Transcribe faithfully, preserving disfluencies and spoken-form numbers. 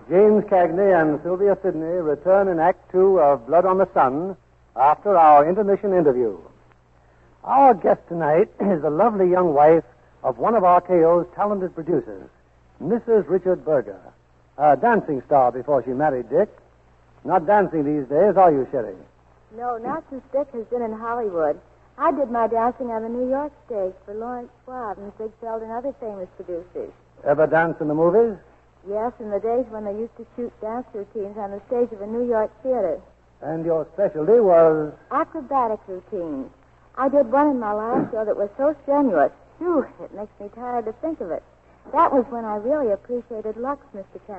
James Cagney and Sylvia Sidney return in Act Two of Blood on the Sun after our intermission interview. Our guest tonight is the lovely young wife of one of R K O's talented producers, Missus Richard Berger, a dancing star before she married Dick. Not dancing these days, are you, Sherry? No, not since Dick has been in Hollywood. I did my dancing on the New York stage for Lawrence Schwab and Ziegfeld and other famous producers. Ever dance in the movies? Yes, in the days when they used to shoot dance routines on the stage of a New York theater. And your specialty was? Acrobatic routines. I did one in my last show that was so strenuous. Phew, it makes me tired to think of it. That was when I really appreciated Lux, Mister Kennedy.